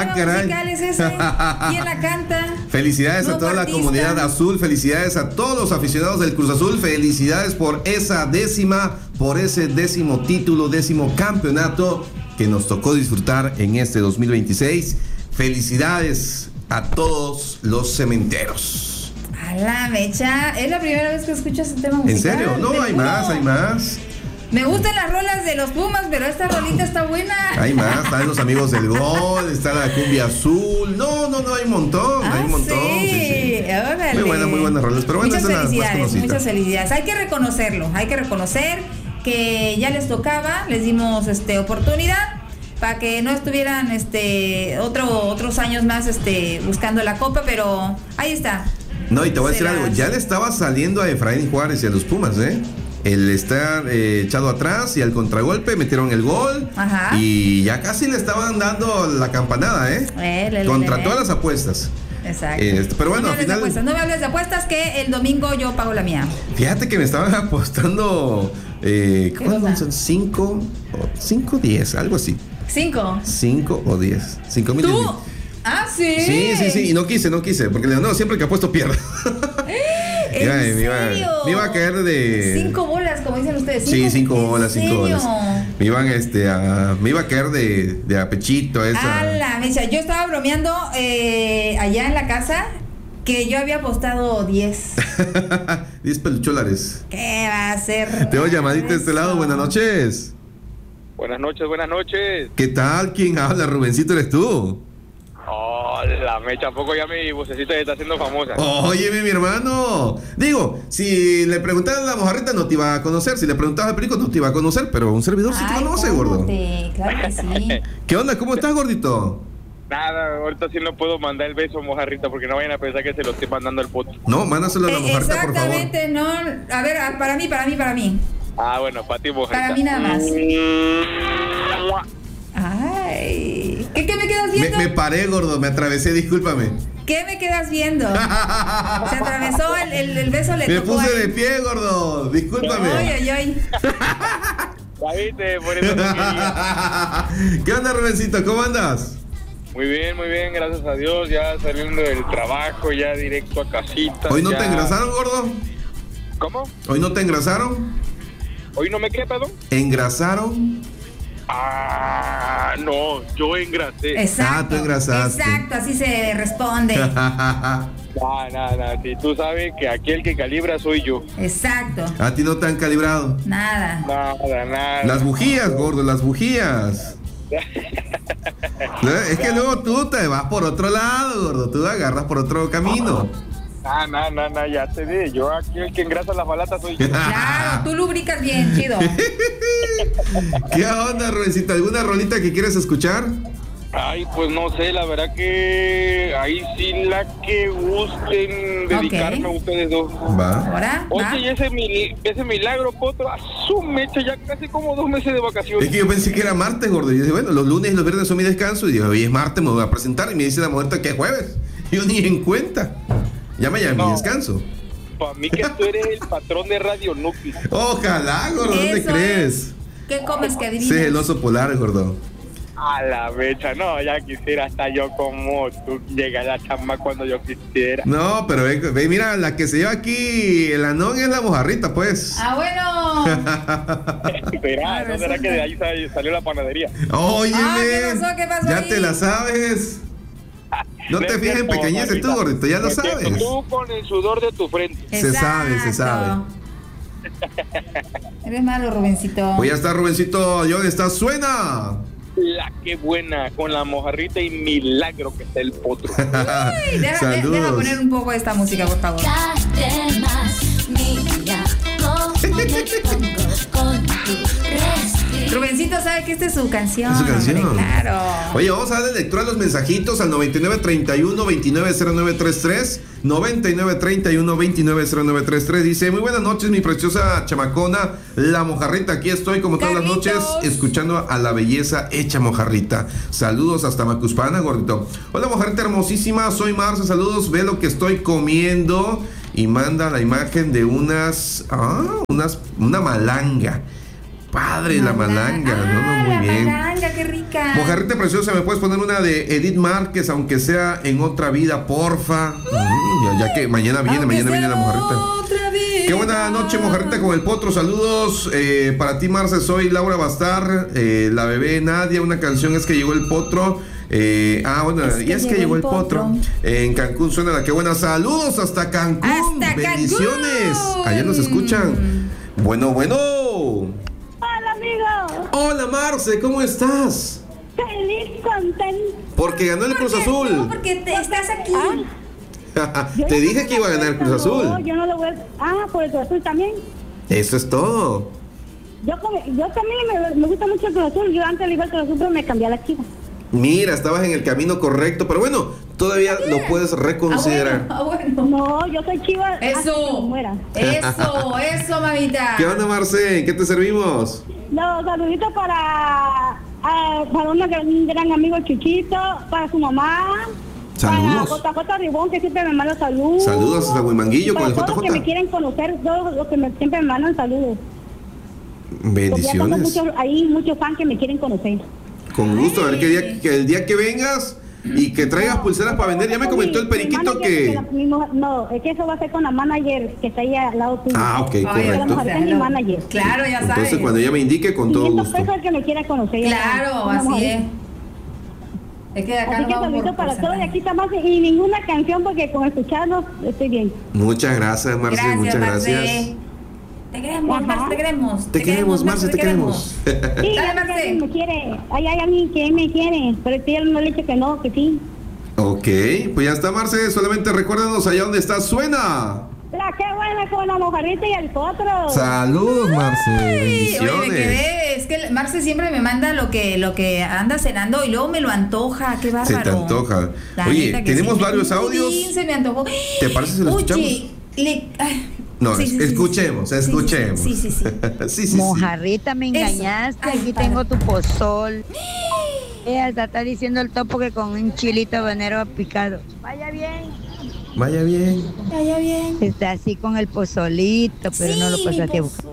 caray. musical es ese? ¿Quién la canta? Felicidades a toda la comunidad azul, felicidades a todos los aficionados del Cruz Azul, felicidades por ese décimo título, décimo campeonato que nos tocó disfrutar en este 2026. Felicidades a todos los cementeros. A la mecha, es la primera vez que escucho ese tema musical. ¿En serio? No, hay más. Me gustan las rolas de los Pumas, pero esta rolita está buena. Hay más, están los amigos del gol, está la cumbia azul. No, hay un montón, Sí. Órale. Muy buenas rolas, pero bueno, muchas felicidades. Hay que reconocer que ya les tocaba, les dimos oportunidad para que no estuvieran otros años más buscando la copa, pero ahí está. No, y te voy a decir algo, ya le estaba saliendo a Efraín Juárez y a los Pumas, el estar echado atrás y al contragolpe metieron el gol. Ajá. Y ya casi le estaban dando la campanada, contra todas las apuestas. Exacto. Pero bueno, al final no me hables de apuestas, que el domingo yo pago la mía. Fíjate que me estaban apostando ¿cómo son? 5 o 10, algo así. 5 o 10. 5,000. ¿Tú? Ah, sí. Sí, y no quise, porque siempre que apuesto pierdo. ¿En serio? Me iba a caer de 5 bolas, como dicen ustedes. Sí, 5 bolas. Me iban me iba a caer de a pechito esa. La mecha, yo estaba bromeando allá en la casa que yo había apostado 10. 10 pelucholares. ¿Qué va a ser? Tengo llamadita de este lado, buenas noches. Buenas noches. ¿Qué tal? ¿Quién habla? Rubencito, ¿eres tú? Oh, la mecha, ¿a poco ya mi vocecita está haciendo famosa? Óyeme, mi hermano. Digo, si le preguntabas a la mojarrita no te iba a conocer, si le preguntabas al perico no te iba a conocer, pero un servidor sí te conoce, gordo. Claro que sí. ¿Qué onda? ¿Cómo estás, gordito? Nada, ahorita sí no puedo mandar el beso, mojarrita, porque no vayan a pensar que se lo estoy mandando al potro. No, mándaselo a la mojarita, por favor. Exactamente, no. A ver, para mí. Ah, bueno, para ti, mojarita. Para mí nada más. Ay, ¿qué me quedas viendo? Me paré, gordo, me atravesé, discúlpame. ¿Qué me quedas viendo? Se atravesó el beso, le me tocó puse ahí. de pie, gordo, discúlpame. Ay. ¿Viste? Por eso no quería. ¿Qué onda, Rubencito? ¿Cómo andas? Muy bien, gracias a Dios, ya saliendo del trabajo, ya directo a casita. ¿Hoy no te engrasaron, gordo? ¿Cómo? ¿Hoy no te engrasaron? ¿Hoy no me qué, perdón? ¿Engrasaron? No, yo engrasé. Exacto, tú engrasaste. Exacto, así se responde. No, si tú sabes que aquí el que calibra soy yo. Exacto. ¿A ti no te han calibrado? Nada. Las bujías, gordo, las bujías. Es que luego tú te vas por otro lado, gordo, tú agarras por otro camino. No, ya te dije, yo aquí el que engrasa las balatas soy yo. Claro, tú lubricas bien, chido. ¿Qué onda, Rubencito? ¿Alguna rolita que quieres escuchar? Ay, pues no sé, la verdad que ahí sí la que gusten dedicarme a ustedes dos. Va. ¿Ahora? Oye, y ese milagro, potro, a su mecha, ya casi como 2 meses de vacaciones. Es que yo pensé que era martes, gordo. Y yo dije, bueno, los lunes y los viernes son mi descanso. Y dije, hoy es martes, me voy a presentar. Y me dice la muerta que es jueves. Y yo ni en cuenta. Ya me llamé mi descanso. Para mí que tú eres el patrón de Radio Núcleo. Ojalá, gordo, ¿dónde crees? ¿Qué comes que adivinas? Sí, el oso polar, gordo. A la mecha, no, ya quisiera estar yo como tú, llegar a la chamba cuando yo quisiera. No, pero ve, mira, la que se lleva aquí el anón es la mojarrita, pues. Bueno. Espera, ¿no será que de ahí salió la panadería? Óyeme, ¿qué pasó ya ahí? te la sabes. No te fijes en pequeñeces tú, gordito, ya lo sabes. Tú con el sudor de tu frente. Se sabe. Eres malo, Rubencito. Pues ya está, Rubencito, ¿y dónde está? ¡Suena! La que buena, con la mojarrita y milagro que está el potro. Uy, deja poner un poco de esta música, por favor. Rubencito sabe que esta es su canción. Es su canción. Hombre, claro. Oye, vamos a darle lectura a los mensajitos al 9931-290933. 9931-290933. Dice, muy buenas noches, mi preciosa chamacona, la mojarrita. Aquí estoy como todas las noches, escuchando a la belleza hecha mojarrita. Saludos hasta Macuspana, gordito. Hola, mojarrita hermosísima, soy Marce, saludos, ve lo que estoy comiendo. Y manda la imagen de una malanga. Padre, la malanga, muy bien. La malanga, qué rica. América. Mojarrita preciosa, ¿me puedes poner una de Edith Márquez, aunque sea en otra vida, porfa? Ya que mañana viene la Mojarrita. Qué buena noche, Mojarrita, con el Potro. Saludos para ti, Marce. Soy Laura Bastar, la bebé Nadia. Una canción es que llegó el Potro. Es que llegó el potro. En Cancún suena la que buena. Saludos hasta Cancún. Bendiciones. Allá nos escuchan. Bueno. Hola, amigo. Hola, Marce, ¿cómo estás? Feliz, contento. Porque ganó el Cruz Azul. No, porque estás aquí. Te dije que iba a ganar el Cruz Azul. No, yo no lo voy a... por el Cruz Azul también. Eso es todo. Yo también me gusta mucho el Cruz Azul. Yo antes le iba al Cruz Azul, pero me cambié a la Chivas. Mira, estabas en el camino correcto, pero bueno, todavía lo puedes reconsiderar. Bueno. No, yo soy Chivas. Eso, muera. Eso, mamita. ¿Qué onda, Marce? ¿Qué te servimos? No, saludito para un gran amigo Chuchito, para su mamá. Saludos. Para JJ Ribón, que siempre me manda saludos. Saludos hasta Huimanguillo con el JJ. Todos los que me quieren conocer, todos los que siempre me mandan saludos. Bendiciones. Hay muchos fans que me quieren conocer. Con gusto, a ver que el día que vengas y que traigas pulseras para vender. Ya me comentó el periquito que... No, es que eso va a ser con la manager que está ahí al lado tuyo. Ok, correcto. Mi manager. Claro, ya sabes. Entonces cuando ella me indique, con todo gusto. Es el que me quiera conocer. Claro, así es. Es que acá así que saludito para todos y aquí estamos y ninguna canción porque con escucharnos estoy bien. Muchas gracias, Marce, muchas gracias. Te queremos, Marce, te queremos. Te queremos, Marce, te queremos. Sí, Marce. Me quiere. Hay alguien que me quiere, pero yo no le he dicho que no, que sí. Ok, pues ya está, Marce. Solamente recuérdanos allá donde estás. Suena. La que buena con la Mojarrita y el Potro. Saludos, Marce. Bendiciones. Oye, me quedé. Es que Marce siempre me manda lo que anda cenando y luego me lo antoja. Qué bárbaro. Se te antoja. Oye, tenemos varios audios. Se me antojó. ¿Te parece si lo escuchamos? No, escuchemos. Sí. Mojarrita, me engañaste. Aquí tengo tu pozol. Hasta está diciendo el topo que con un chilito habanero picado. Vaya bien. Está así con el pozolito, pero no lo pasaste a buscar.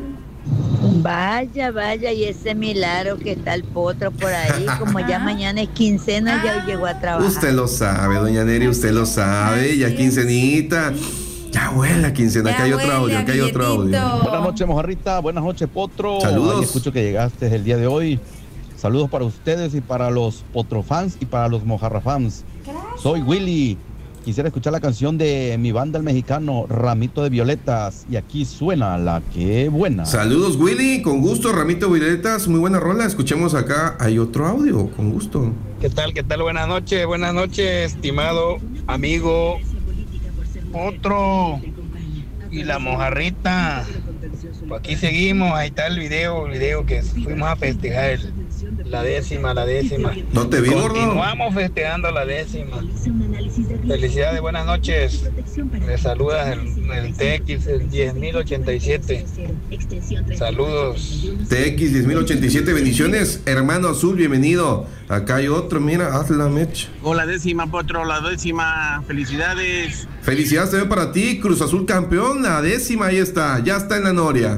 Vaya, y ese milagro que está el potro por ahí, como ya mañana es quincena, ya llegó a trabajar. Usted lo sabe, doña Neri, usted lo sabe, ya quincenita. Ya huele la quincena, acá hay otro audio, Buenas noches, Mojarrita, buenas noches, Potro. Saludos. Ahí escucho que llegaste el día de hoy. Saludos para ustedes y para los Potro fans y para los Mojarra fans. Soy Willy. Quisiera escuchar la canción de mi banda el mexicano, Ramito de Violetas. Y aquí suena la que buena. Saludos, Willy. Con gusto, Ramito de Violetas. Muy buena rola. Escuchemos acá. Hay otro audio. Con gusto. ¿Qué tal? Buenas noches, estimado amigo Potro y la Mojarrita. Pues aquí seguimos. Ahí está el video que fuimos a festejar la décima. No te vi, gordo. Continuamos festejando la décima. Felicidades, buenas noches. Me saludas el TX, el 10.087. Saludos. TX 10.087, bendiciones. Hermano Azul, bienvenido. Acá hay otro, mira, haz la mecha. Hola, décima, Potro, la décima. Felicidades. Felicidades también para ti, Cruz Azul campeón. La décima, ahí está, ya está en la noria.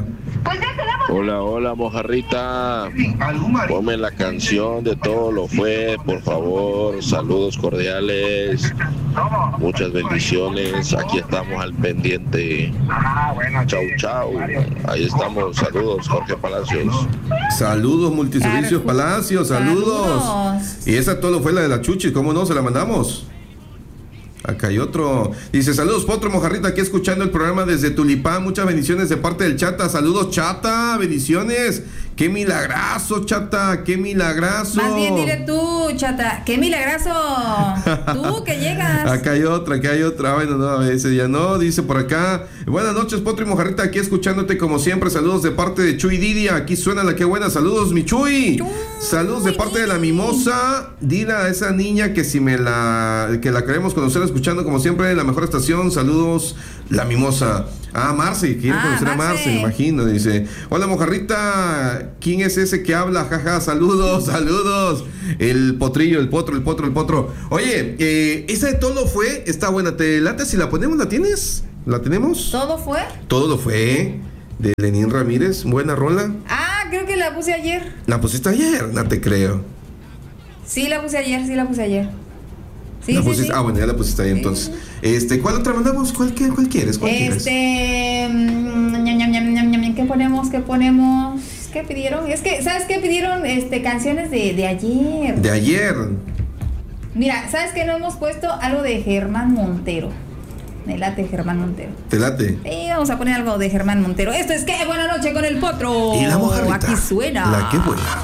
Hola, Mojarrita. Ponme la canción de Todo lo fue, por favor. Saludos cordiales. Muchas bendiciones. Aquí estamos al pendiente. Chau. Ahí estamos. Saludos, Jorge Palacios. Saludos, Multiservicios Palacios. Saludos. Y esa Todo fue la de la Chuchi. ¿Cómo no? Se la mandamos. Acá hay otro. Dice, saludos, Potro, Mojarrita, aquí escuchando el programa desde Tulipán. Muchas bendiciones de parte del Chata. Saludos, Chata, bendiciones. ¡Qué milagrazo, Chata! ¡Qué milagrazo! Más bien dile tú, Chata. ¡Qué milagrazo! Tú que llegas. Acá hay otra. Bueno, no, a veces ya no. Dice por acá. Buenas noches, Potro y Mojarrita, aquí escuchándote como siempre. Saludos de parte de Chuy Didia. Aquí suena la que buena. Saludos, mi Chuy. Saludos de parte de la Mimosa. Dile a esa niña que si que la queremos conocer escuchando como siempre en la mejor estación. Saludos, la Mimosa. Marce, quiere conocer a Marce, me imagino. Dice, hola, Mojarrita, ¿quién es ese que habla? Jaja, saludos. El potrillo, el potro. Oye, esa de Todo fue, está buena. ¿Te late si la ponemos? ¿La tienes? ¿La tenemos? ¿Todo fue? Todo lo fue, de Lenín Ramírez. Buena rola. Creo que la puse ayer. ¿La pusiste ayer? No te creo. Sí, la puse ayer. Sí, sí. Ah, bueno, ya la pusiste ahí entonces. ¿Cuál otra mandamos? ¿Cuál quieres? ¿Qué ponemos? ¿Qué pidieron? Es que, ¿sabes qué pidieron? Canciones de ayer. De ayer. Mira, ¿sabes qué? No hemos puesto algo de Germán Montero. Me late Germán Montero. ¿Te late? Sí, vamos a poner algo de Germán Montero. Esto es Qué Buena Noche con el Potro. Y la Mojarrita. Aquí suena. La Qué Buena.